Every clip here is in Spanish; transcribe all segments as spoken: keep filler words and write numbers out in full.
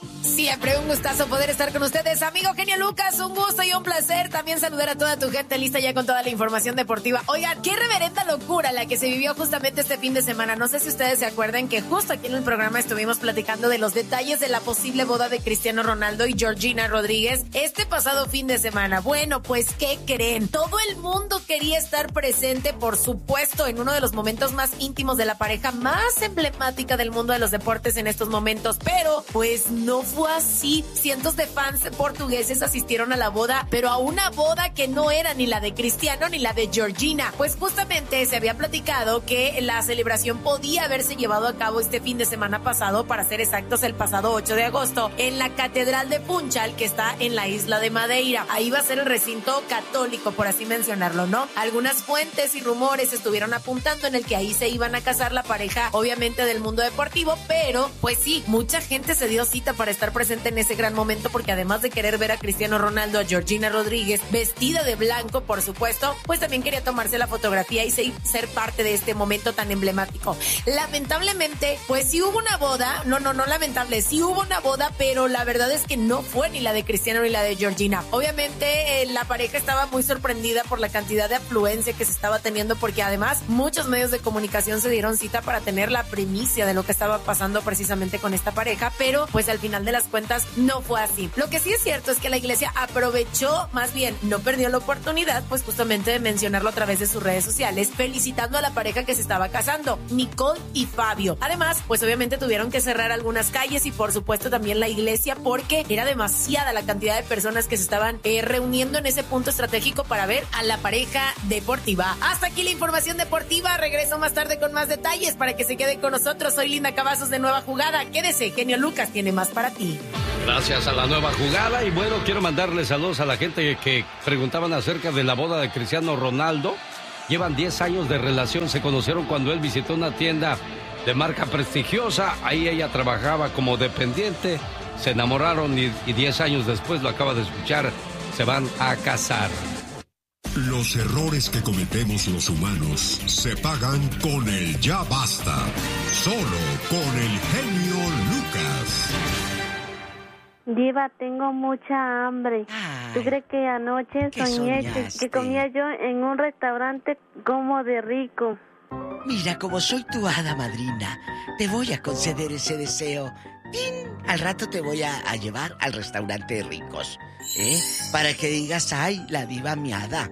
Siempre un gustazo poder estar con ustedes, amigo Genio Lucas, un gusto y un placer también saludar a toda tu gente lista ya con toda la información deportiva. Oigan, qué reverenda locura la que se vivió justamente este fin de semana. No sé si ustedes se acuerdan que justo aquí en el programa estuvimos platicando de los detalles de la posible boda de Cristiano Ronaldo y Georgina Rodríguez este pasado fin de semana. Bueno, pues ¿qué creen? Todo el mundo quería estar presente, por supuesto, en uno de los momentos más íntimos de la pareja más emblemática del mundo de los deportes en estos momentos, pero pues no fue así. Cientos de fans portugueses asistieron a la boda, pero a una boda que no era ni la de Cristiano ni la de Georgina. Pues justamente se había platicado que la celebración podía haberse llevado a cabo este fin de semana pasado, para ser exactos el pasado ocho de agosto, en la Catedral de Funchal, que está en la isla de Madeira. Ahí va a ser el recinto católico, por así mencionarlo, ¿no? Algunas fuentes y rumores estuvieron apuntando en el que ahí se iban a casar la pareja, obviamente del mundo deportivo, pero pues sí, mucha gente se dio cita para estar presente en ese gran momento, porque además de querer ver a Cristiano Ronaldo, a Georgina Rodríguez vestida de blanco, por supuesto, pues también quería tomarse la fotografía y ser parte de este momento tan emblemático. Lamentablemente, pues sí hubo una boda, no, no, no lamentable, sí hubo una boda, pero la verdad es que no fue ni la de Cristiano ni la de Georgina. Obviamente, eh, la pareja estaba muy sorprendida por la cantidad de afluencia que se estaba teniendo, porque además muchos medios de comunicación se dieron cita para tener la primicia de lo que estaba pasando precisamente con esta pareja, pero pues al final de las cuentas no fue así. Lo que sí es cierto es que la iglesia aprovechó, más bien no perdió la oportunidad, pues justamente de mencionarlo a través de sus redes sociales, felicitando a la pareja que se estaba casando, Nicole y Fabio. Además, pues obviamente tuvieron que cerrar algunas calles y por supuesto también la iglesia, porque era demasiada la cantidad de personas que se estaban eh, reuniendo en ese punto estratégico para ver a la pareja deportiva. Hasta aquí la información deportiva. Regreso más tarde con más detalles para que se queden con nosotros. Soy Linda Cavazos de Nueva Jugada. Quédese, Genio Lucas tiene más para ti. Gracias a la Nueva Jugada. Y bueno, quiero mandarle saludos a la gente que preguntaban acerca de la boda de Cristiano Ronaldo. Llevan diez años de relación, se conocieron cuando él visitó una tienda de marca prestigiosa. Ahí ella trabajaba como dependiente, se enamoraron y, y diez años después, lo acaba de escuchar, se van a casar. Los errores que cometemos los humanos se pagan con el ya basta. Solo con el genio Lucas. Diva, tengo mucha hambre. Ay, ¿Tú crees que anoche soñé que, que comía yo en un restaurante como de rico? Mira, como soy tu hada madrina, te voy a conceder ese deseo. ¡Tin! Al rato te voy a, a llevar al restaurante de ricos, ¿eh? Para que digas, ay, la diva miada.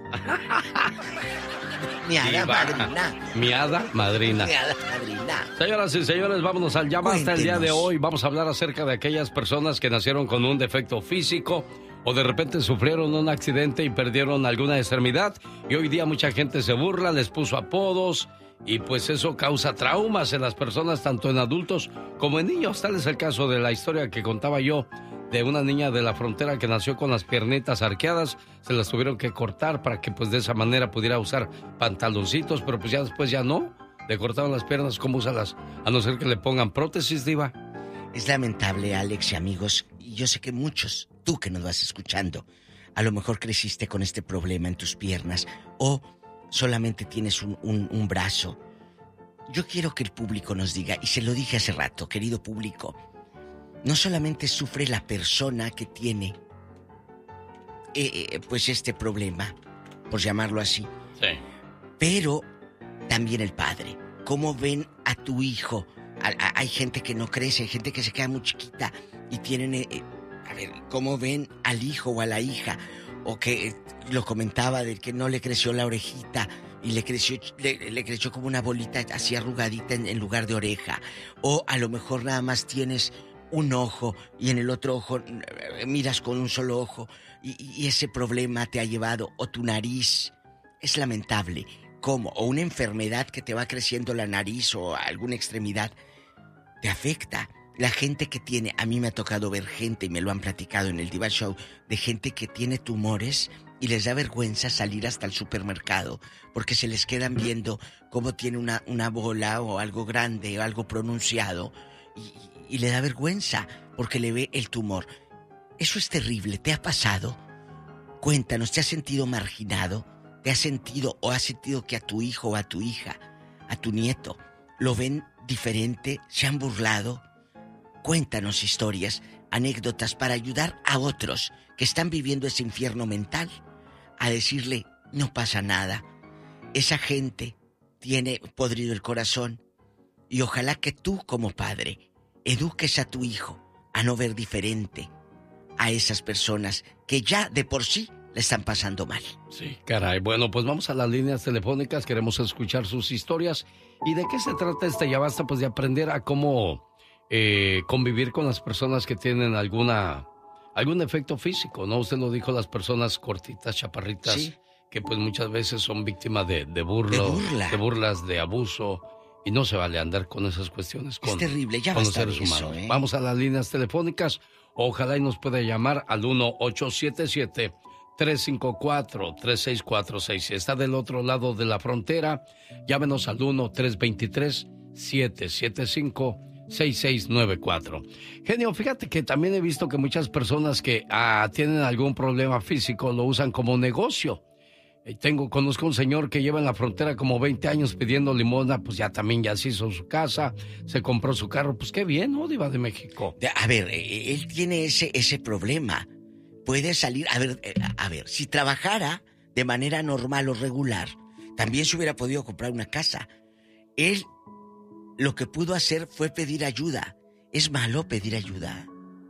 Mi hada madrina. Mi hada madrina. Mi hada madrina. Señoras y señores, vámonos al Ya Basta el día de hoy. Vamos a hablar acerca de aquellas personas que nacieron con un defecto físico o de repente sufrieron un accidente y perdieron alguna extremidad. Y hoy día mucha gente se burla, les puso apodos y pues eso causa traumas en las personas, tanto en adultos como en niños. Tal es el caso de la historia que contaba yo de una niña de la frontera que nació con las piernitas arqueadas. Se las tuvieron que cortar para que pues de esa manera pudiera usar pantaloncitos, pero pues ya después ya no. Le cortaron las piernas, ¿cómo usarlas? A no ser que le pongan prótesis, diva. Es lamentable, Alex y amigos, y yo sé que muchos, tú que nos vas escuchando, a lo mejor creciste con este problema en tus piernas o solamente tienes un, un, un brazo. Yo quiero que el público nos diga, y se lo dije hace rato, querido público, no solamente sufre la persona que tiene eh, eh, pues este problema, por llamarlo así, sí, pero también el padre. ¿Cómo ven a tu hijo? A, a, hay gente que no crece, hay gente que se queda muy chiquita y tienen... Eh, eh, a ver, ¿cómo ven al hijo o a la hija? O que eh, lo comentaba del que no le creció la orejita y le creció, le, le creció como una bolita así arrugadita en, en lugar de oreja. O a lo mejor nada más tienes un ojo y en el otro ojo eh, miras con un solo ojo y, y ese problema te ha llevado. O tu nariz. Es lamentable. ¿Cómo? O una enfermedad que te va creciendo la nariz o alguna extremidad te afecta. La gente que tiene, a mí me ha tocado ver gente, y me lo han platicado en el Diva Show, de gente que tiene tumores y les da vergüenza salir hasta el supermercado porque se les quedan viendo cómo tiene una, una bola o algo grande o algo pronunciado y, y le da vergüenza porque le ve el tumor. Eso es terrible. ¿Te ha pasado? Cuéntanos, ¿te has sentido marginado? ¿Te has sentido o has sentido que a tu hijo o a tu hija, a tu nieto, lo ven diferente? ¿Se han burlado? Cuéntanos historias, anécdotas para ayudar a otros que están viviendo ese infierno mental, a decirle, no pasa nada. Esa gente tiene podrido el corazón y ojalá que tú como padre eduques a tu hijo a no ver diferente a esas personas que ya de por sí le están pasando mal. Sí, caray. Bueno, pues vamos a las líneas telefónicas. Queremos escuchar sus historias. ¿Y de qué se trata este Ya Basta? Pues de aprender a cómo eh, convivir con las personas que tienen alguna algún efecto físico, ¿no? Usted lo dijo, las personas cortitas, chaparritas, sí, que pues muchas veces son víctimas de, de, burlo, de, burla. de burlas, de abuso. Y no se vale andar con esas cuestiones con, es terrible, ya con los basta seres de eso, humanos. ¿eh? Vamos a las líneas telefónicas. Ojalá y nos pueda llamar al uno ocho siete siete, tres cinco cuatro, tres seis cuatro seis. Si está del otro lado de la frontera, llámenos al uno tres dos tres, siete siete cinco, seis seis nueve cuatro. Genio, fíjate que también he visto que muchas personas que ah, tienen algún problema físico lo usan como negocio. Tengo, conozco un señor que lleva en la frontera como veinte años pidiendo limosna, pues ya también ya se hizo su casa, se compró su carro, pues qué bien, ¿no, Diva de México? A ver, él tiene ese, ese problema. Puede salir, a ver, a ver, si trabajara de manera normal o regular, también se hubiera podido comprar una casa. Él lo que pudo hacer fue pedir ayuda. ¿Es malo pedir ayuda?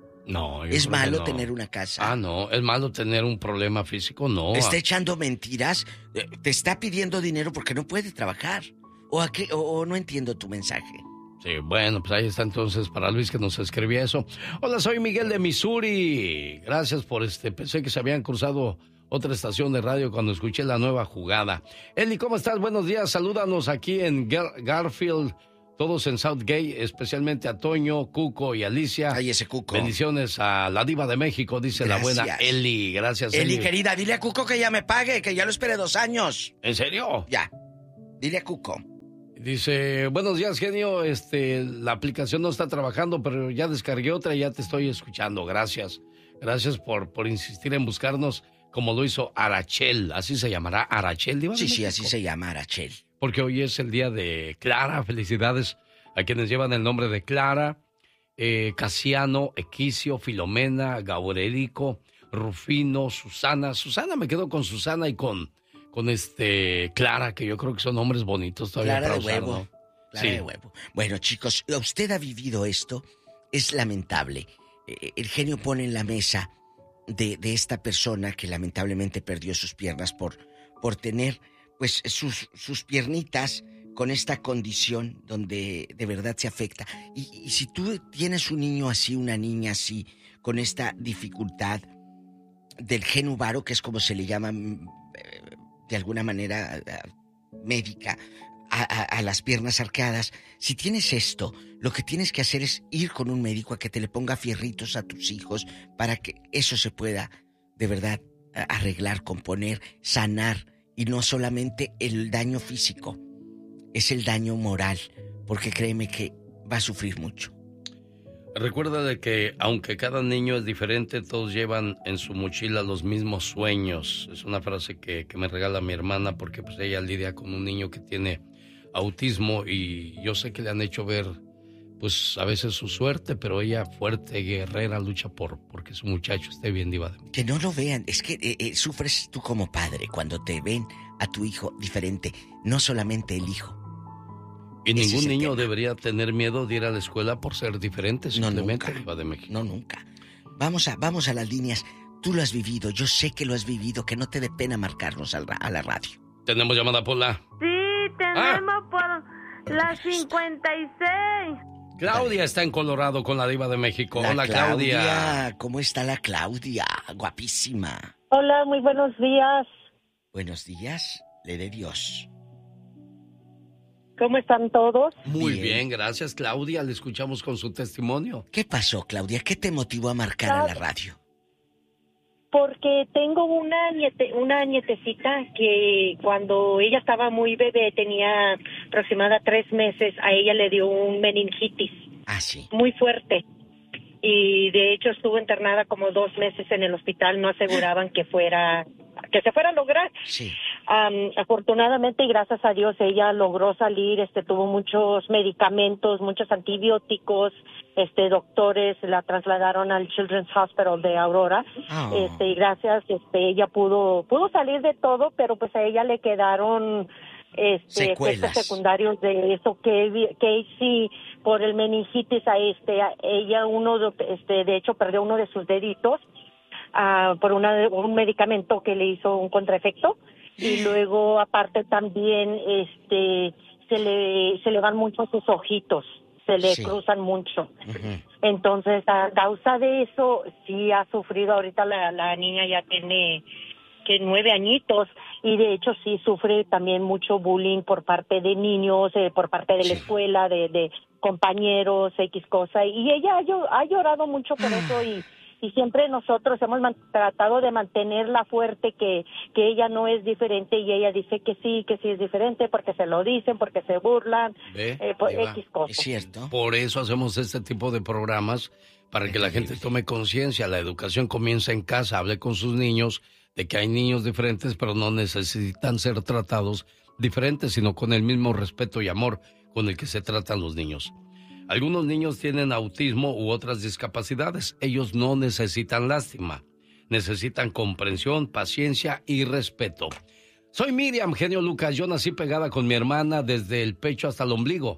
No, ¿Es malo no. tener una casa? Ah, no, ¿es malo tener un problema físico? No. ¿Te está echando mentiras? ¿Te está pidiendo dinero porque no puede trabajar? ¿O, a qué? o, o no entiendo tu mensaje? Sí, bueno, pues ahí está entonces para Luis que nos escribía eso. Hola, soy Miguel de Missouri. Gracias por este, pensé que se habían cruzado otra estación de radio cuando escuché la nueva jugada. Eli, ¿cómo estás? Buenos días, salúdanos aquí en Gar- Garfield. Todos en Southgate, especialmente a Toño, Cuco y Alicia. Ay, ese Cuco. Bendiciones a la Diva de México, dice Gracias. La buena Eli. Gracias, Eli. Eli, querida, dile a Cuco que ya me pague, que ya lo esperé dos años. ¿En serio? Ya. Dile a Cuco. Dice, buenos días, genio. Este, la aplicación no está trabajando, pero ya descargué otra y ya te estoy escuchando. Gracias. Gracias por, por insistir en buscarnos como lo hizo Arachel. ¿Así se llamará Arachel, Diva? Sí, sí, así se llama Arachel. Porque hoy es el día de Clara. Felicidades a quienes llevan el nombre de Clara, eh, Casiano, Equicio, Filomena, Gaurerico, Rufino, Susana. Susana, me quedo con Susana y con, con este Clara, que yo creo que son nombres bonitos todavía. Clara para de usar, huevo. ¿no? Clara Sí. de huevo. Bueno, chicos, usted ha vivido esto. Es lamentable. Eh, el genio pone en la mesa de, de esta persona que lamentablemente perdió sus piernas por, por tener pues sus, sus piernitas con esta condición donde de verdad se afecta. Y, y si tú tienes un niño así, una niña así, con esta dificultad del gen uvaro, que es como se le llama de alguna manera médica, a, a, a las piernas arqueadas, si tienes esto, lo que tienes que hacer es ir con un médico a que te le ponga fierritos a tus hijos para que eso se pueda de verdad arreglar, componer, sanar. Y no solamente el daño físico, es el daño moral, porque créeme que va a sufrir mucho. Recuerda de que aunque cada niño es diferente, todos llevan en su mochila los mismos sueños. Es una frase que, que me regala mi hermana porque pues ella lidia con un niño que tiene autismo y yo sé que le han hecho ver pues a veces su suerte, pero ella fuerte, guerrera, lucha por porque su muchacho esté bien, Diva. Que no lo vean, es que eh, eh, sufres tú como padre cuando te ven a tu hijo diferente, no solamente el hijo. Y Ese ningún es el niño tema. debería tener miedo de ir a la escuela por ser diferente, simplemente, no, nunca. Diva de México. No, nunca. Vamos a, vamos a las líneas. Tú lo has vivido, yo sé que lo has vivido, que no te dé pena marcarnos a la, a la radio. Tenemos llamada, Pola. Sí, tenemos ah. por la cincuenta y seis. Claudia está en Colorado con la Diva de México. La Hola, Claudia. Claudia. ¿Cómo está la Claudia? Guapísima. Hola, muy buenos días. Buenos días, le dé Dios. ¿Cómo están todos? Muy bien. bien, gracias, Claudia. Le escuchamos con su testimonio. ¿Qué pasó, Claudia? ¿Qué te motivó a marcar a la radio? Porque tengo una niete, una nietecita que cuando ella estaba muy bebé, tenía aproximadamente tres meses, a ella le dio un meningitis. Ah, sí. Muy fuerte. Y de hecho estuvo internada como dos meses en el hospital, no aseguraban que fuera, que se fuera a lograr. Sí. Um, afortunadamente y gracias a Dios ella logró salir, este tuvo muchos medicamentos, muchos antibióticos, este doctores la trasladaron al Children's Hospital de Aurora. Oh. Este y gracias este ella pudo pudo salir de todo, pero pues a ella le quedaron este efectos secundarios de eso, que Casey por el meningitis a este a ella uno de, este de hecho perdió uno de sus deditos uh, por una un medicamento que le hizo un contraefecto. Y luego aparte también este se le se le van mucho sus ojitos, se le sí. cruzan mucho. Uh-huh. Entonces a causa de eso sí ha sufrido, ahorita la, la niña ya tiene que nueve añitos y de hecho sí sufre también mucho bullying por parte de niños, eh, por parte de la sí. escuela, de, de compañeros, X cosa, y ella ha, ha llorado mucho por eso y Y siempre nosotros hemos man- tratado de mantenerla fuerte, que, que ella no es diferente, y ella dice que sí, que sí es diferente, porque se lo dicen, porque se burlan, ¿Ve? Eh, por X cosas. Es cierto. Por eso hacemos este tipo de programas, para que la gente tome conciencia. La educación comienza en casa. Hable con sus niños de que hay niños diferentes, pero no necesitan ser tratados diferentes, sino con el mismo respeto y amor con el que se tratan los niños. Algunos niños tienen autismo u otras discapacidades. Ellos no necesitan lástima. Necesitan comprensión, paciencia y respeto. Soy Miriam, genio Lucas. Yo nací pegada con mi hermana desde el pecho hasta el ombligo.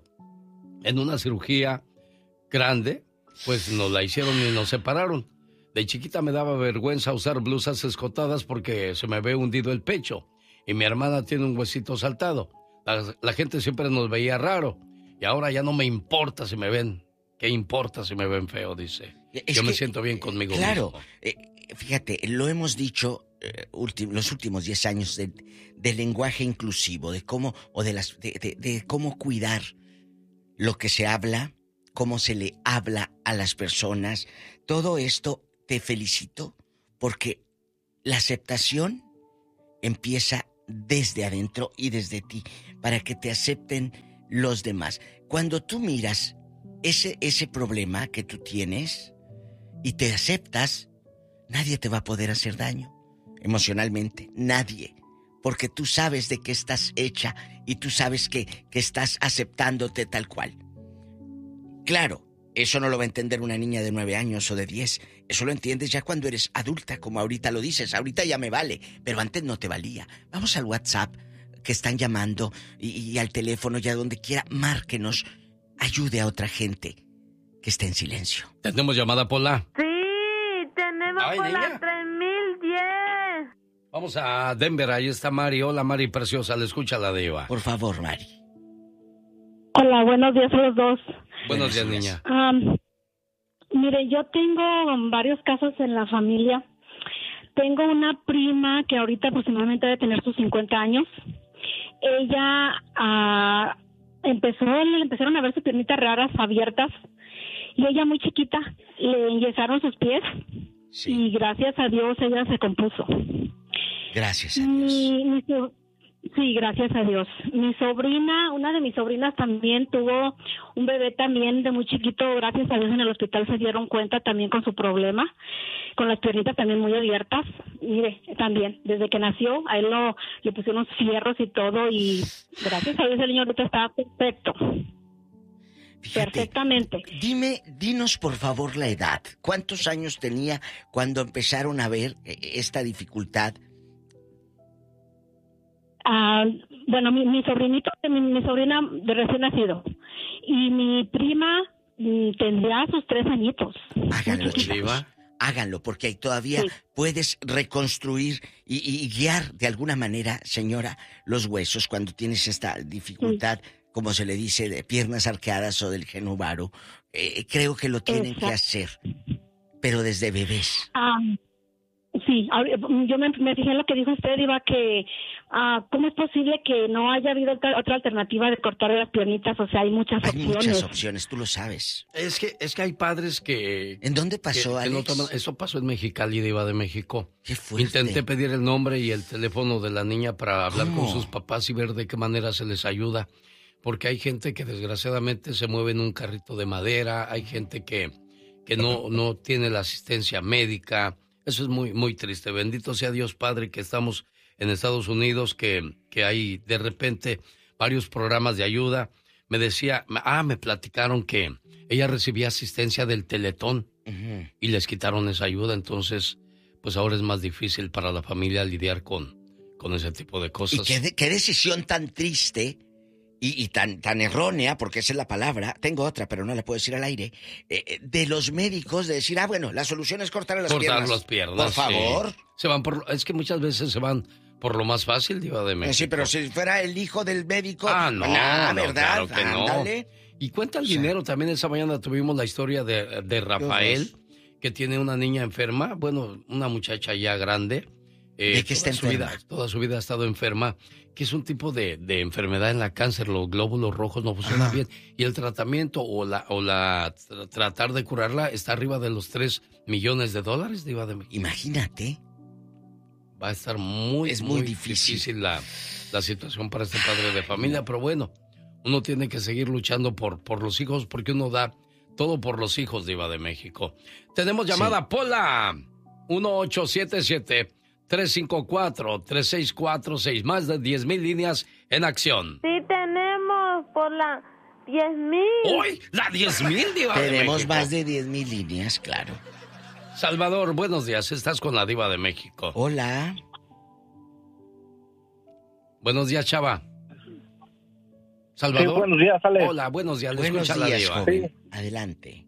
En una cirugía grande, pues nos la hicieron y nos separaron. De chiquita me daba vergüenza usar blusas escotadas porque se me ve hundido el pecho. Y mi hermana tiene un huesito saltado. La, la gente siempre nos veía raro. Y ahora ya no me importa si me ven. ¿Qué importa si me ven feo? Dice. Es Yo que, me siento bien conmigo claro, mismo. Eh, fíjate, lo hemos dicho eh, ulti- los últimos diez años de, del lenguaje inclusivo, de cómo, o de, las, de, de, de cómo cuidar lo que se habla, cómo se le habla a las personas. Todo esto te felicito porque la aceptación empieza desde adentro y desde ti, para que te acepten los demás. Cuando tú miras ese, ese problema que tú tienes y te aceptas, nadie te va a poder hacer daño emocionalmente, nadie, porque tú sabes de qué estás hecha y tú sabes que, que estás aceptándote tal cual. Claro, eso no lo va a entender una niña de nueve años o de diez, eso lo entiendes ya cuando eres adulta, como ahorita lo dices. Ahorita ya me vale, pero antes no te valía. Vamos al WhatsApp que están llamando y, y al teléfono, ya donde quiera, márquenos, ayude a otra gente que esté en silencio. ¿Tenemos llamada, Pola? Sí, tenemos Ay, Pola niña. tres mil diez. Vamos a Denver, ahí está Mari. Hola, Mari preciosa, le escucha la diva. Por favor, Mari. Hola, buenos días a los dos. Buenos días, niña. Um, mire, yo tengo varios casos en la familia. Tengo una prima que ahorita aproximadamente debe tener sus cincuenta años. Ella uh, empezó, le empezaron a ver sus piernitas raras abiertas y ella muy chiquita le enyesaron sus pies. Sí. Y gracias a Dios ella se compuso. Gracias a Dios. Mi, mi, sí, gracias a Dios. Mi sobrina, una de mis sobrinas también tuvo un bebé también de muy chiquito. Gracias a Dios en el hospital se dieron cuenta también con su problema, con las piernitas también muy abiertas. Mire, también, desde que nació, a él lo, le pusieron unos fierros y todo y gracias a Dios el niño ahorita está perfecto. Fíjate, perfectamente. Dime, dinos por favor la edad. ¿Cuántos años tenía cuando empezaron a ver esta dificultad? Ah, bueno, mi, mi sobrinito, mi, mi sobrina de recién nacido. Y mi prima mm, tendrá sus tres añitos. Háganlo, chicos. Háganlo, porque ahí todavía sí. puedes reconstruir y, y, y guiar de alguna manera, señora, los huesos cuando tienes esta dificultad. Sí. Como se le dice, de piernas arqueadas o del genubaro, eh, creo que lo tienen Exacto. que hacer, pero desde bebés. Um, sí, yo me, me fijé en lo que dijo usted, Iba, que uh, ¿cómo es posible que no haya habido otra, otra alternativa de cortar las piernitas? O sea, hay muchas hay opciones. Hay muchas opciones, tú lo sabes. Es que es que hay padres que... ¿En dónde pasó, que, que no toman, eso pasó en Mexicali, Diva de México. Qué fuerte. Intenté pedir el nombre y el teléfono de la niña para hablar ¿Cómo? con sus papás y ver de qué manera se les ayuda. Porque hay gente que desgraciadamente se mueve en un carrito de madera, hay gente que, que no, no tiene la asistencia médica. Eso es muy, muy triste. Bendito sea Dios Padre que estamos en Estados Unidos que, que hay de repente varios programas de ayuda. Me decía, ah, me platicaron que ella recibía asistencia del Teletón uh-huh. y les quitaron esa ayuda, entonces pues ahora es más difícil para la familia lidiar con, con ese tipo de cosas. Y qué, de, qué decisión tan triste y, y tan, tan errónea, porque esa es la palabra, tengo otra, pero no la puedo decir al aire, eh, de los médicos de decir, ah, bueno, la solución es cortar las cortar piernas. las piernas. Por favor. Sí. Se van por, es que muchas veces se van por lo más fácil, Diva de México. Sí, pero si fuera el hijo del médico... Ah, no, nah, no, ¿verdad? Claro que Ándale. No. Y cuenta el o sea, dinero, también esa mañana tuvimos la historia de, de Rafael, que tiene una niña enferma, bueno, una muchacha ya grande. Eh, ¿De qué está su enferma? Vida, toda su vida ha estado enferma, que es un tipo de, de enfermedad en la cáncer, los glóbulos rojos no funcionan Ajá. bien, y el tratamiento o la o la tra- tratar de curarla está arriba de los tres millones de dólares, Diva de México. Imagínate. Va a estar muy, es muy, muy difícil, difícil la, la situación para este padre de familia, pero bueno, uno tiene que seguir luchando por, por los hijos, porque uno da todo por los hijos, Diva de México. Tenemos llamada, sí. Pola, uno ocho siete siete, tres cinco cuatro, tres seis cuatro seis, más de diez mil líneas en acción. Sí, tenemos por la diez mil. ¡Uy! ¡La diez mil, Diva de México! Tenemos más de diez mil líneas, claro. Salvador, buenos días, estás con la Diva de México. Hola. Buenos días, Chava. Salvador. Sí, buenos días, Ale. Hola, buenos días, le buenos escucha días, la Diva. Joven. Sí. Adelante.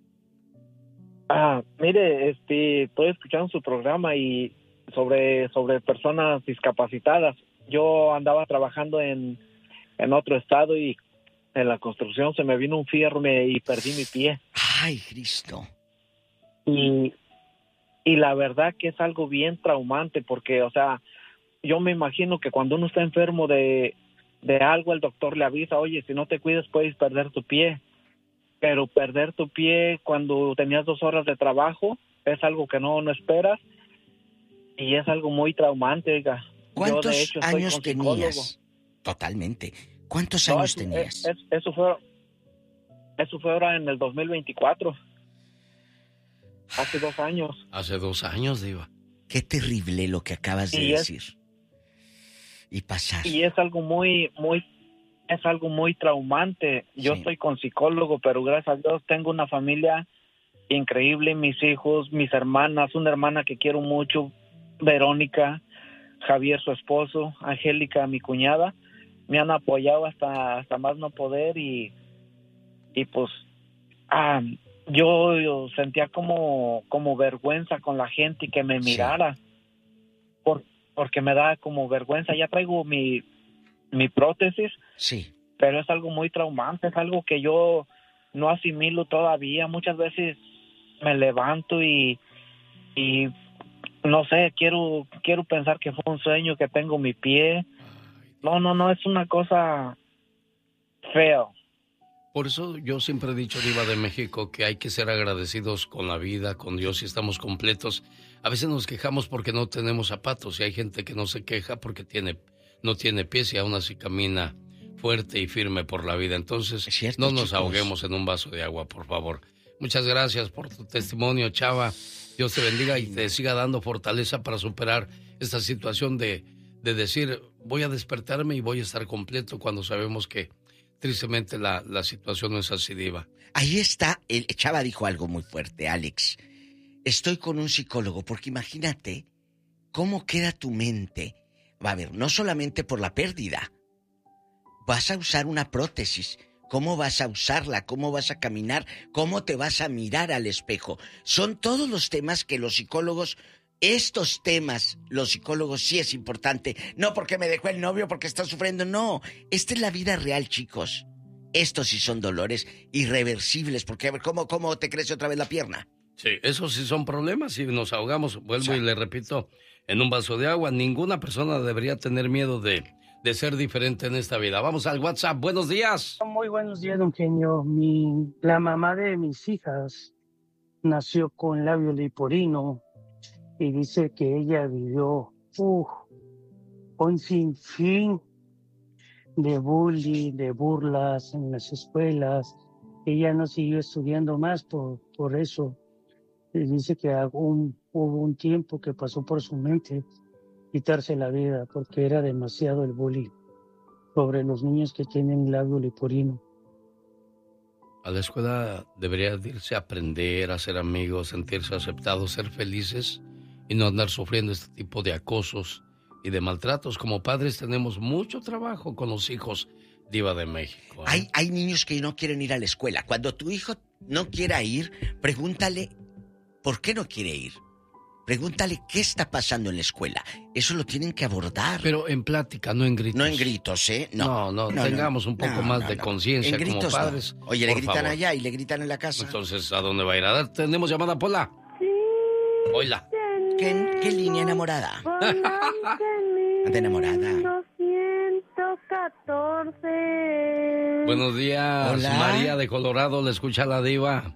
Ah, mire, este, estoy escuchando su programa y sobre, sobre personas discapacitadas. Yo andaba trabajando en, en otro estado y en la construcción se me vino un fierro me, y perdí mi pie. ¡Ay, Cristo! Y, y la verdad que es algo bien traumante porque, o sea, yo me imagino que cuando uno está enfermo de, de algo, el doctor le avisa, oye, si no te cuidas puedes perder tu pie. Pero perder tu pie cuando tenías dos horas de trabajo es algo que no, no esperas y es algo muy traumante, oiga. ¿Cuántos yo, de hecho, años tenías? Totalmente. ¿Cuántos no, años es, tenías? Es, es, eso fue eso fue ahora en el dos mil veinticuatro. Hace dos años. Hace dos años, Diva. Qué terrible lo que acabas de y decir. Es, y pasar. Y es algo muy, muy, es algo muy traumante. Yo sí. estoy con psicólogo, pero gracias a Dios tengo una familia increíble, mis hijos, mis hermanas, una hermana que quiero mucho, Verónica, Javier, su esposo, Angélica, mi cuñada, me han apoyado hasta, hasta más no poder y, y pues, ah, Yo, yo sentía como, como vergüenza con la gente y que me mirara, sí. por, porque me da como vergüenza. Ya traigo mi, mi prótesis, sí. pero es algo muy traumante, es algo que yo no asimilo todavía. Muchas veces me levanto y, y no sé, quiero, quiero pensar que fue un sueño, que tengo mi pie. No, no, no, es una cosa fea. Por eso yo siempre he dicho, Diva de México, que hay que ser agradecidos con la vida, con Dios, y estamos completos. A veces nos quejamos porque no tenemos zapatos y hay gente que no se queja porque tiene, no tiene pies y aún así camina fuerte y firme por la vida. Entonces, cierto, no nos chicos. ahoguemos en un vaso de agua, por favor. Muchas gracias por tu testimonio, Chava. Dios te bendiga y te siga dando fortaleza para superar esta situación de, de decir, voy a despertarme y voy a estar completo cuando sabemos que tristemente la, la situación no es así, Diva. Ahí está, el Chava dijo algo muy fuerte, Alex. Estoy con un psicólogo, porque imagínate cómo queda tu mente. Va a ver, no solamente por la pérdida. Vas a usar una prótesis. ¿Cómo vas a usarla? ¿Cómo vas a caminar? ¿Cómo te vas a mirar al espejo? Son todos los temas que los psicólogos... Estos temas, los psicólogos, sí es importante. No porque me dejó el novio, porque está sufriendo. No, esta es la vida real, chicos. Estos sí son dolores irreversibles. Porque a ver, ¿cómo, cómo te crece otra vez la pierna? Sí, esos sí son problemas. Si nos ahogamos, vuelvo y le repito, en un vaso de agua. Ninguna persona debería tener miedo de, de ser diferente en esta vida. Vamos al WhatsApp. Buenos días. Muy buenos días, don Genio. Mi, la mamá de mis hijas nació con labio leporino. Y dice que ella vivió uh, un sinfín de bullying, de burlas en las escuelas. Ella no siguió estudiando más por, por eso. Y dice que un, hubo un tiempo que pasó por su mente quitarse la vida porque era demasiado el bullying sobre los niños que tienen labio leporino. A la escuela debería irse a aprender, a ser amigos, sentirse aceptados, ser felices y no andar sufriendo este tipo de acosos y de maltratos. Como padres tenemos mucho trabajo con los hijos, Diva de México, ¿eh? Hay, hay niños que no quieren ir a la escuela. Cuando tu hijo no quiera ir, pregúntale por qué no quiere ir. Pregúntale qué está pasando en la escuela. Eso lo tienen que abordar. Pero en plática, no en gritos. No en gritos, ¿eh? No, no, no, no tengamos no, un poco no, más no, de conciencia como padres. No. Oye, le gritan favor. allá y le gritan en la casa. Entonces, ¿a dónde va a ir a dar? ¿Tenemos llamada, Pola? Sí. Hola. ¿Qué, qué línea enamorada? ¿De enamorada? doscientos catorce. Buenos días, Hola. María de Colorado, le escucha la Diva.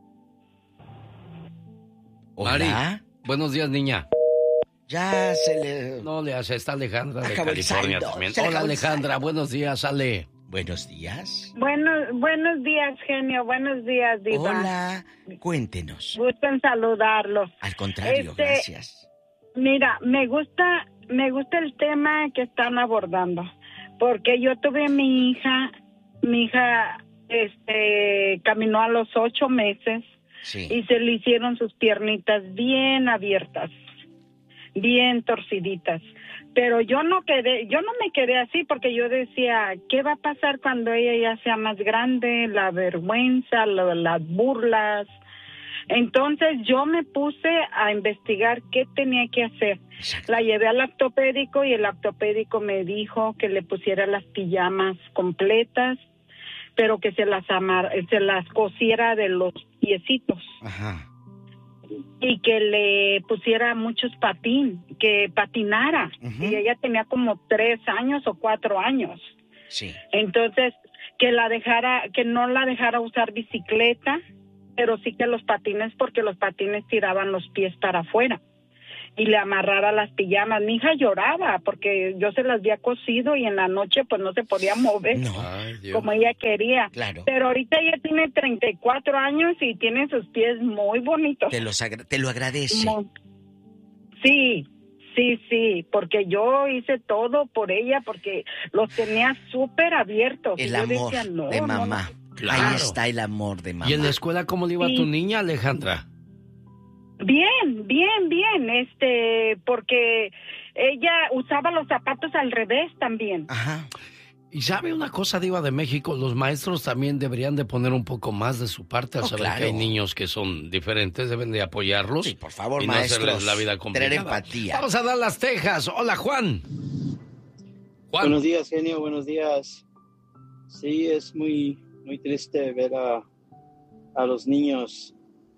Hola. Mari. Buenos días, niña. Ya se le... No le hace, está Alejandra de California también. Hola, Alejandra, buenos días, Ale. Buenos días. Buenos, buenos días, genio, buenos días, Diva. Hola, cuéntenos. Gusto en saludarlos. Al contrario, este, gracias. Mira, me gusta, me gusta el tema que están abordando, porque yo tuve mi hija, mi hija, este, caminó a los ocho meses. Sí. Y se le hicieron sus piernitas bien abiertas, bien torciditas. Pero yo no quedé, yo no me quedé así porque yo decía, ¿qué va a pasar cuando ella ya sea más grande? La vergüenza, lo, las burlas. Entonces yo me puse a investigar qué tenía que hacer. La llevé al ortopédico y el ortopédico me dijo que le pusiera las pijamas completas, pero que se las amar, se las cosiera de los piecitos. Ajá. Y que le pusiera muchos patín, que patinara. Uh-huh. Y ella tenía como tres años o cuatro años. Sí. Entonces, que la dejara, que no la dejara usar bicicleta, pero sí que los patines, porque los patines tiraban los pies para afuera. Y le amarrara las pijamas. Mi hija lloraba porque yo se las había cosido y en la noche pues no se podía mover. No. Ay, como ella quería. Claro. Pero ahorita ella tiene treinta y cuatro años y tiene sus pies muy bonitos. Te, los agra- te lo agradece. Muy... Sí, sí, sí, porque yo hice todo por ella porque los tenía súper abiertos. El y yo amor decía, no, de mamá. No. Claro. Ahí está el amor de mamá. ¿Y en la escuela cómo le iba sí. a tu niña, Alejandra? Bien, bien, bien, este, porque ella usaba los zapatos al revés también. Ajá. Y sabe una cosa, Diva de México, los maestros también deberían de poner un poco más de su parte al oh, saber claro. que hay niños que son diferentes, deben de apoyarlos. Sí, por favor, y no maestros, hacerles la vida complicada. Tener empatía. Vamos a Dallas, Texas. Hola, Juan. Juan. Buenos días, genio, buenos días. Sí, es muy, muy triste ver a, a los niños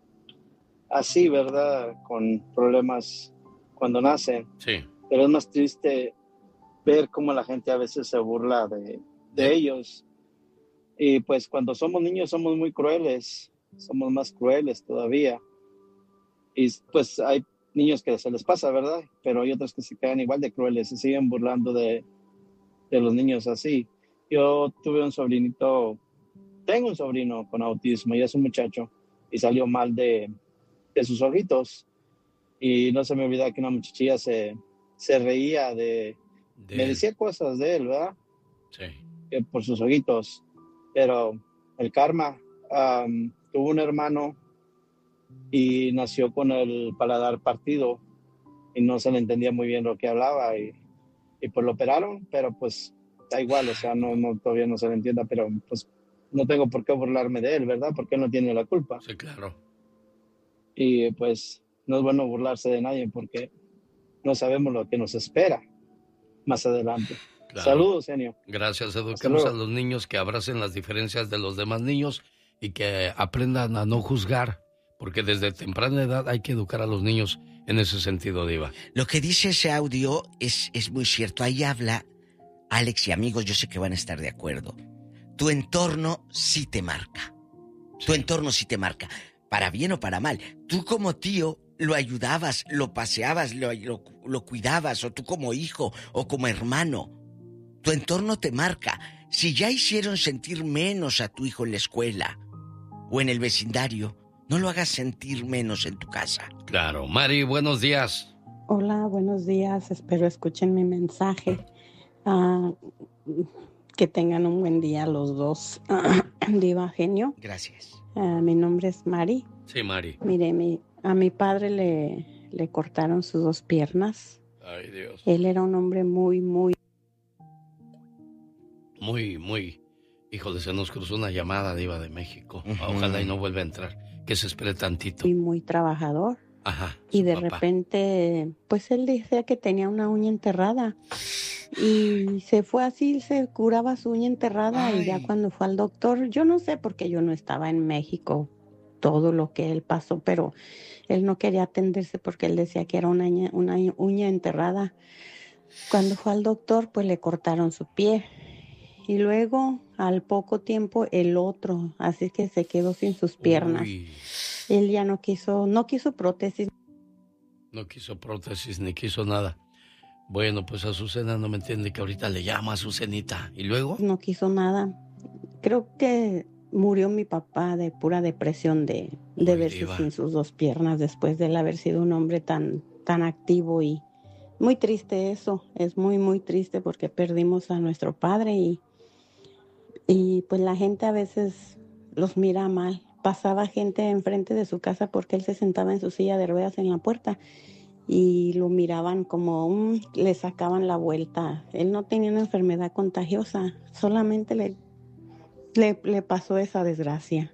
así, ¿verdad? Con problemas cuando nacen. Sí. Pero es más triste ver cómo la gente a veces se burla de, de ellos. Y pues cuando somos niños somos muy crueles, somos más crueles todavía. Y pues hay niños que se les pasa, ¿verdad? Pero hay otros que se quedan igual de crueles, se siguen burlando de, de los niños así. Yo tuve un sobrinito, tengo un sobrino con autismo y es un muchacho y salió mal de de sus ojitos y no se me olvida que una muchachilla se, se reía de, de me decía cosas de él, ¿verdad? Sí. Que por sus ojitos, pero el karma, um, tuvo un hermano y nació con el paladar partido y no se le entendía muy bien lo que hablaba y, y pues lo operaron, pero pues da igual, o sea, no, no, todavía no se le entienda, pero pues no tengo por qué burlarme de él, ¿verdad? Porque él no tiene la culpa. Sí, claro. Y pues no es bueno burlarse de nadie porque no sabemos lo que nos espera más adelante. Claro. Saludos, genio. Gracias. Eduquemos a los niños que abracen las diferencias de los demás niños y que aprendan a no juzgar, porque desde temprana edad hay que educar a los niños en ese sentido, Diva. Lo que dice ese audio es, es muy cierto. Ahí habla, Alex y amigos, yo sé que van a estar de acuerdo. Tu entorno sí te marca. Sí. Tu entorno sí te marca. Para bien o para mal. Tú como tío lo ayudabas, lo paseabas, lo, lo, lo cuidabas, o tú como hijo o como hermano. Tu entorno te marca. Si ya hicieron sentir menos a tu hijo en la escuela o en el vecindario, no lo hagas sentir menos en tu casa. Claro. Mari, buenos días. Hola, buenos días. Espero escuchen mi mensaje. Uh, que tengan un buen día los dos. Diva Genio. Gracias. Uh, mi nombre es Mari. Sí, Mari. Mire, mi, a mi padre le, le cortaron sus dos piernas. Ay, Dios. Él era un hombre muy, muy... Muy, muy... Híjole, se nos cruzó una llamada, Diva de México. Uh-huh. Ojalá y no vuelva a entrar. Que se espere tantito. Muy, muy trabajador. Ajá. Y de papá. repente, pues él decía que tenía una uña enterrada. Y se fue así, se curaba su uña enterrada. Ay. Y ya cuando fue al doctor, yo no sé porque yo no estaba en México, todo lo que él pasó, pero él no quería atenderse porque él decía que era una, una uña enterrada. Cuando fue al doctor, pues le cortaron su pie. Y luego, al poco tiempo, el otro, así que se quedó sin sus piernas. Uy. Él ya no quiso, no quiso prótesis. No quiso prótesis, ni quiso nada. Bueno, pues Azucena no me entiende que ahorita le llama a Azucenita. ¿Y luego? No quiso nada. Creo que murió mi papá de pura depresión de, de Uy, verse diva. Sin sus dos piernas después de él haber sido un hombre tan, tan activo y muy triste eso. Es muy, muy triste porque perdimos a nuestro padre y Y pues la gente a veces los mira mal. Pasaba gente enfrente de su casa porque él se sentaba en su silla de ruedas en la puerta y lo miraban como un, le sacaban la vuelta. Él no tenía una enfermedad contagiosa, solamente le, le, le pasó esa desgracia.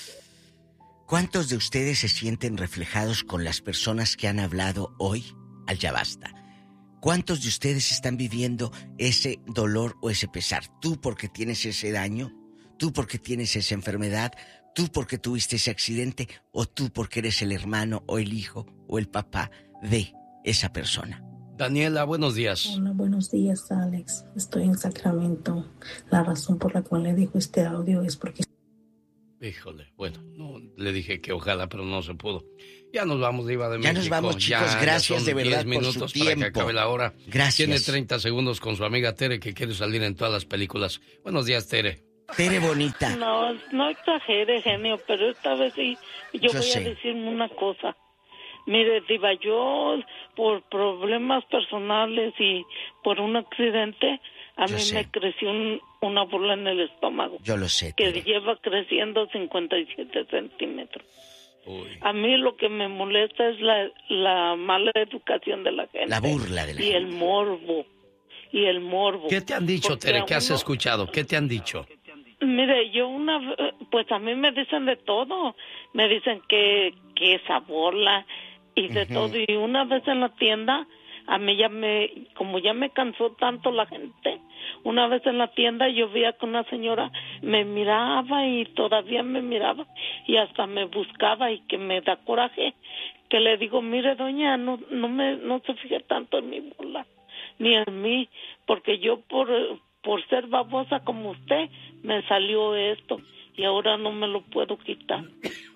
¿Cuántos de ustedes se sienten reflejados con las personas que han hablado hoy al Ya Basta? ¿Cuántos de ustedes están viviendo ese dolor o ese pesar? Tú porque tienes ese daño, tú porque tienes esa enfermedad, tú porque tuviste ese accidente, o tú porque eres el hermano o el hijo o el papá de esa persona. Daniela, buenos días. Hola, buenos días, Alex. Estoy en Sacramento. La razón por la cual le dijo este audio es porque... Híjole, bueno, no, le dije que ojalá, pero no se pudo. Ya nos vamos, Diva de México. Ya nos vamos, chicos. Ya, gracias ya de verdad por minutos su para tiempo. que acabe la hora. Gracias. Tiene treinta segundos con su amiga Tere, que quiere salir en todas las películas. Buenos días, Tere. Tere bonita. No, no exagere, genio, pero esta vez sí, yo, yo voy sé. a decirme una cosa. Mire, Diva, yo por problemas personales y por un accidente, a yo mí sé. me creció un, una bola en el estómago. Yo lo sé. Que Tere. lleva creciendo cincuenta y siete centímetros. Uy. A mí lo que me molesta es la, la mala educación de la gente. La burla de la y gente. Y el morbo. Y el morbo. ¿Qué te han dicho, Porque Tere? ¿Qué has uno... escuchado? ¿Qué te han dicho? Mire, yo una... Pues a mí me dicen de todo. Me dicen que, que esa bola y de uh-huh. todo. Y una vez en la tienda, a mí ya me... Como ya me cansó tanto la gente... Una vez en la tienda yo veía que una señora me miraba y todavía me miraba y hasta me buscaba y que me da coraje, que le digo, mire doña, no no me no se fije tanto en mi bola, ni en mí, porque yo por, por ser babosa como usted me salió esto y ahora no me lo puedo quitar.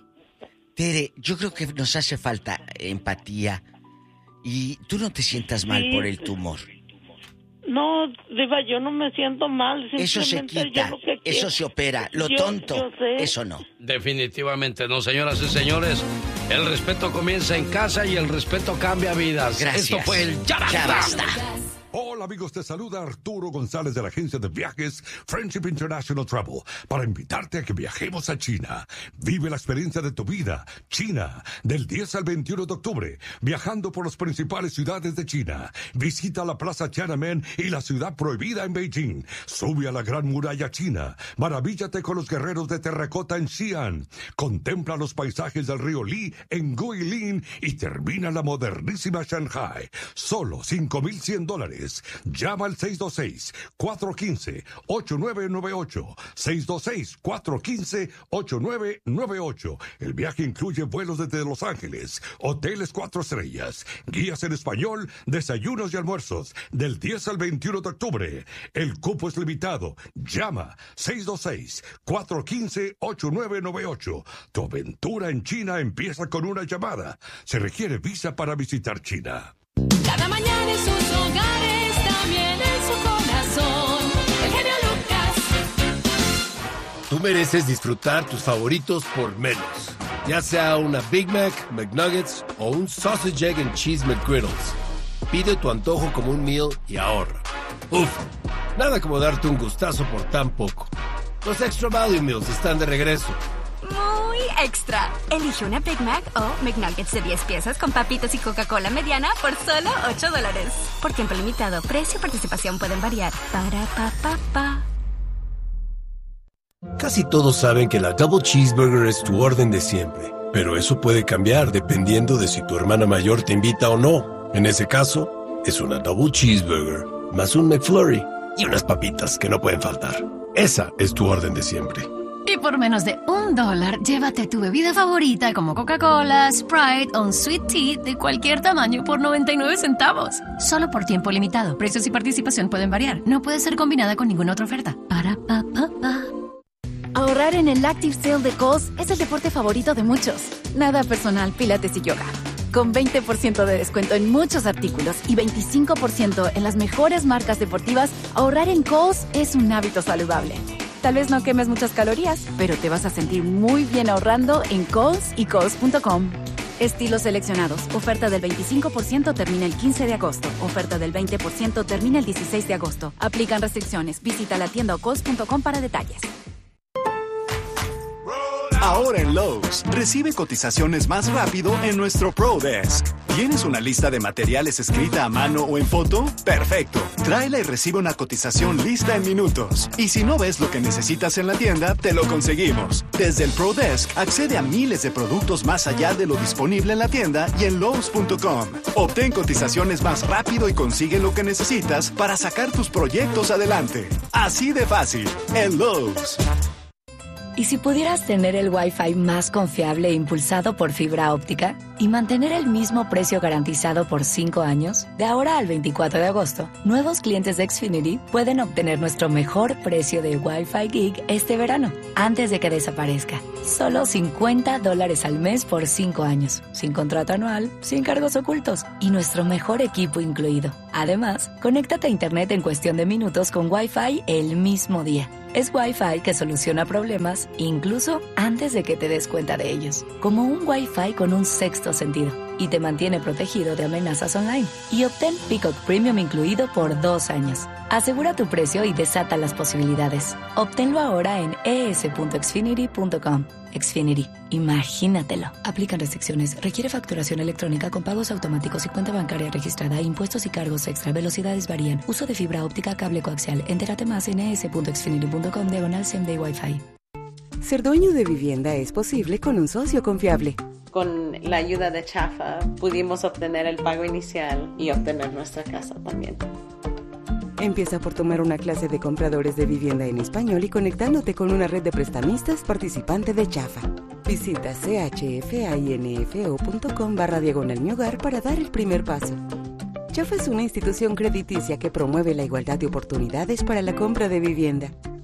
Tere, yo creo que nos hace falta empatía y tú no te sientas mal sí, por el tumor. No, Diva, yo no me siento mal. Eso se quita, yo lo eso se opera. Lo yo, tonto, yo sé. eso no. Definitivamente no, señoras y señores. El respeto comienza en casa y el respeto cambia vidas. Gracias. Esto fue el Ya Basta. Ya Basta. Hola amigos, te saluda Arturo González de la agencia de viajes Friendship International Travel para invitarte a que viajemos a China. Vive la experiencia de tu vida. China, del diez al veintiuno de octubre, viajando por las principales ciudades de China. Visita la Plaza Tiananmen y la ciudad prohibida en Beijing. Sube a la Gran Muralla China. Maravíllate con los guerreros de terracota en Xi'an. Contempla los paisajes del río Li en Guilin y termina la modernísima Shanghai. Solo cinco mil cien dólares. Llama al seis dos seis, cuatro uno cinco, ocho nueve nueve ocho. seis dos seis, cuatro uno cinco, ocho nueve nueve ocho. El viaje incluye vuelos desde Los Ángeles, hoteles cuatro estrellas, guías en español, desayunos y almuerzos, del diez al veintiuno de octubre. El cupo es limitado. Llama seis dos seis, cuatro uno cinco, ocho nueve nueve ocho. Tu aventura en China empieza con una llamada. Se requiere visa para visitar China. Cada mañana en sus hogares, también en su corazón, el genio Lucas. Tú mereces disfrutar tus favoritos por menos. Ya sea una Big Mac, McNuggets o un Sausage, Egg and Cheese McGriddles. Pide tu antojo como un meal y ahorra. Uf, nada como darte un gustazo por tan poco. Los Extra Value Meals están de regreso. Muy extra. Elige una Big Mac o McNuggets de diez piezas con papitas y Coca-Cola mediana por solo ocho dólares. Por tiempo limitado, precio y participación pueden variar. Para pa pa pa. Casi todos saben que la Double Cheeseburger es tu orden de siempre. Pero eso puede cambiar dependiendo de si tu hermana mayor te invita o no. En ese caso, es una Double Cheeseburger, más un McFlurry y unas papitas que no pueden faltar. Esa es tu orden de siempre. Y por menos de un dólar, llévate tu bebida favorita como Coca-Cola, Sprite o un Sweet Tea de cualquier tamaño por noventa y nueve centavos. Solo por tiempo limitado. Precios y participación pueden variar. No puede ser combinada con ninguna otra oferta. Para pa pa pa. Ahorrar en el Active Sale de Kohl's es el deporte favorito de muchos. Nada personal, pilates y yoga. Con veinte por ciento de descuento en muchos artículos y veinticinco por ciento en las mejores marcas deportivas, ahorrar en Kohl's es un hábito saludable. Tal vez no quemes muchas calorías, pero te vas a sentir muy bien ahorrando en Kohl's y Kohl's punto com. Estilos seleccionados. Oferta del veinticinco por ciento termina el quince de agosto. Oferta del veinte por ciento termina el dieciséis de agosto. Aplican restricciones. Visita la tienda o Kohl's punto com para detalles. Ahora en Lowe's, recibe cotizaciones más rápido en nuestro Pro Desk. ¿Tienes una lista de materiales escrita a mano o en foto? ¡Perfecto! Tráela y recibe una cotización lista en minutos. Y si no ves lo que necesitas en la tienda, te lo conseguimos. Desde el Pro Desk, accede a miles de productos más allá de lo disponible en la tienda y en Lowe's punto com. Obtén cotizaciones más rápido y consigue lo que necesitas para sacar tus proyectos adelante. Así de fácil, en Lowe's. ¿Y si pudieras tener el Wi-Fi más confiable e impulsado por fibra óptica y mantener el mismo precio garantizado por cinco años? De ahora al veinticuatro de agosto, nuevos clientes de Xfinity pueden obtener nuestro mejor precio de Wi-Fi Gig este verano, antes de que desaparezca. Solo cincuenta dólares al mes por cinco años, sin contrato anual, sin cargos ocultos y nuestro mejor equipo incluido. Además, conéctate a Internet en cuestión de minutos con Wi-Fi el mismo día. Es Wi-Fi que soluciona problemas incluso antes de que te des cuenta de ellos. Como un Wi-Fi con un sexto sentido y te mantiene protegido de amenazas online. Y obtén Peacock Premium incluido por dos años. Asegura tu precio y desata las posibilidades. Obténlo ahora en e s punto xfinity punto com. Xfinity, imagínatelo. Aplican restricciones. Requiere facturación electrónica con pagos automáticos y cuenta bancaria registrada. Impuestos y cargos extra. Velocidades varían. Uso de fibra óptica, cable coaxial. Entérate más en e s punto xfinity punto com diagonal same day Wi-Fi. Ser dueño de vivienda es posible con un socio confiable. Con la ayuda de Chafa pudimos obtener el pago inicial y obtener nuestra casa también. Empieza por tomar una clase de compradores de vivienda en español y conectándote con una red de prestamistas participante de Chafa. Visita chfainfo.com barra diagonal mi hogar para dar el primer paso. Chafa es una institución crediticia que promueve la igualdad de oportunidades para la compra de vivienda.